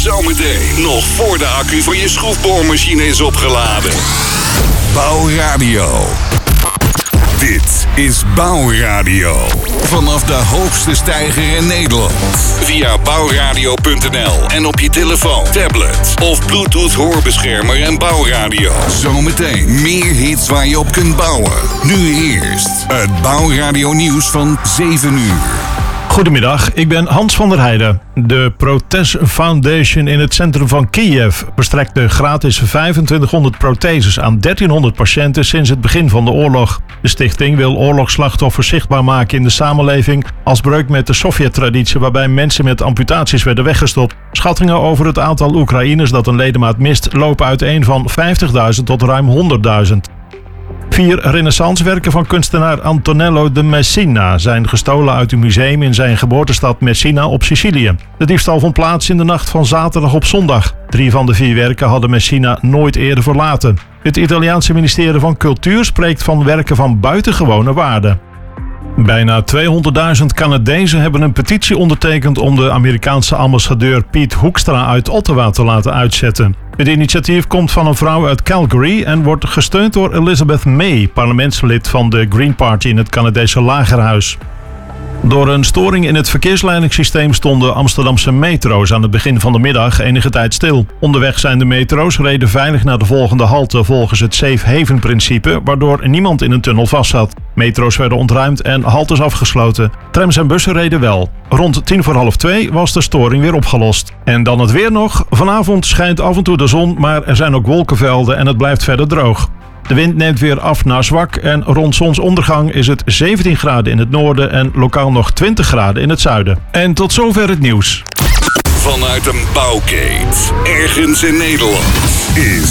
Zometeen, nog voor de accu van je schroefboormachine is opgeladen. Bouwradio. Dit is Bouwradio. Vanaf de hoogste steiger in Nederland. Via bouwradio.nl en op je telefoon, tablet of Bluetooth hoorbeschermer en Bouwradio. Zometeen meer hits waar je op kunt bouwen. Nu eerst het Bouwradio nieuws van 7 uur. Goedemiddag, ik ben Hans van der Heijden. De Protez Foundation in het centrum van Kiev verstrekte gratis 2500 protheses aan 1300 patiënten sinds het begin van de oorlog. De stichting wil oorlogsslachtoffers zichtbaar maken in de samenleving als breuk met de Sovjet-traditie waarbij mensen met amputaties werden weggestopt. Schattingen over het aantal Oekraïners dat een ledemaat mist lopen uiteen van 50.000 tot ruim 100.000. 4 renaissancewerken van kunstenaar Antonello de Messina zijn gestolen uit een museum in zijn geboortestad Messina op Sicilië. De diefstal vond plaats in de nacht van zaterdag op zondag. 3 van de 4 werken hadden Messina nooit eerder verlaten. Het Italiaanse ministerie van Cultuur spreekt van werken van buitengewone waarde. Bijna 200.000 Canadezen hebben een petitie ondertekend om de Amerikaanse ambassadeur Pete Hoekstra uit Ottawa te laten uitzetten. Het initiatief komt van een vrouw uit Calgary en wordt gesteund door Elizabeth May, parlementslid van de Green Party in het Canadese Lagerhuis. Door een storing in het verkeersleidingssysteem stonden Amsterdamse metro's aan het begin van de middag enige tijd stil. Onderweg zijn de metro's reden veilig naar de volgende halte volgens het safe haven principe, waardoor niemand in een tunnel vastzat. Metro's werden ontruimd en haltes afgesloten. Trams en bussen reden wel. Rond 2:45 was de storing weer opgelost. En dan het weer nog. Vanavond schijnt af en toe de zon, maar er zijn ook wolkenvelden en het blijft verder droog. De wind neemt weer af naar zwak en rond zonsondergang is het 17 graden in het noorden en lokaal nog 20 graden in het zuiden. En tot zover het nieuws. Vanuit een bouwkeet, ergens in Nederland, is